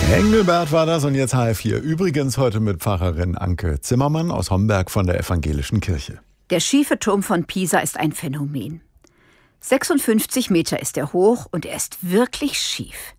Engelbert war das und jetzt HR4. Übrigens heute mit Pfarrerin Anke Zimmermann aus Homberg von der Evangelischen Kirche. Der schiefe Turm von Pisa ist ein Phänomen. 56 Meter ist er hoch und er ist wirklich schief.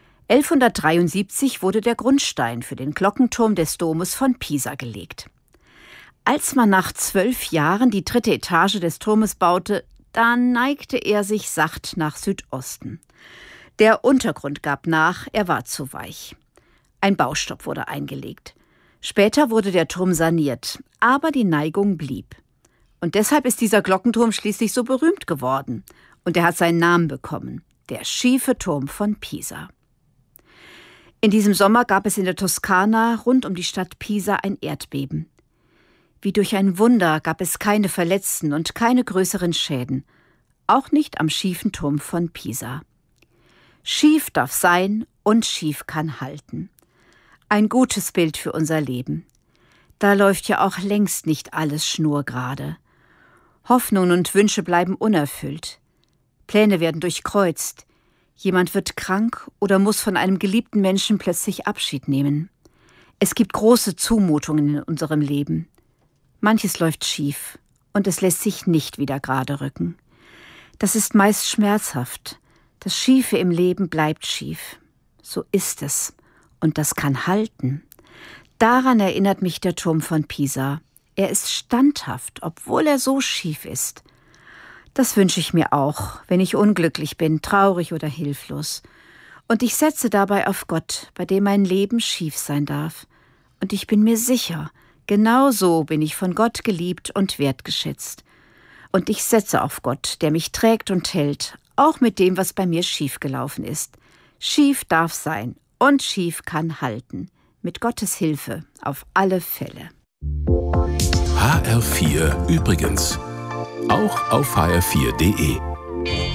1173 wurde der Grundstein für den Glockenturm des Domes von Pisa gelegt. Als man nach 12 Jahren die 3. Etage des Turmes baute, da neigte er sich sacht nach Südosten. Der Untergrund gab nach, er war zu weich. Ein Baustopp wurde eingelegt. Später wurde der Turm saniert, aber die Neigung blieb. Und deshalb ist dieser Glockenturm schließlich so berühmt geworden. Und er hat seinen Namen bekommen, der schiefe Turm von Pisa. In diesem Sommer gab es in der Toskana rund um die Stadt Pisa ein Erdbeben. Wie durch ein Wunder gab es keine Verletzten und keine größeren Schäden, auch nicht am schiefen Turm von Pisa. Schief darf sein und schief kann halten. Ein gutes Bild für unser Leben. Da läuft ja auch längst nicht alles schnurgerade. Hoffnungen und Wünsche bleiben unerfüllt. Pläne werden durchkreuzt. Jemand wird krank oder muss von einem geliebten Menschen plötzlich Abschied nehmen. Es gibt große Zumutungen in unserem Leben. Manches läuft schief und es lässt sich nicht wieder gerade rücken. Das ist meist schmerzhaft. Das Schiefe im Leben bleibt schief. So ist es. Und das kann halten. Daran erinnert mich der Turm von Pisa. Er ist standhaft, obwohl er so schief ist. Das wünsche ich mir auch, wenn ich unglücklich bin, traurig oder hilflos. Und ich setze dabei auf Gott, bei dem mein Leben schief sein darf. Und ich bin mir sicher, genau so bin ich von Gott geliebt und wertgeschätzt. Und ich setze auf Gott, der mich trägt und hält, auch mit dem, was bei mir schief gelaufen ist. Schief darf sein und schief kann halten. Mit Gottes Hilfe auf alle Fälle. HR4 übrigens. Auch auf hr4.de.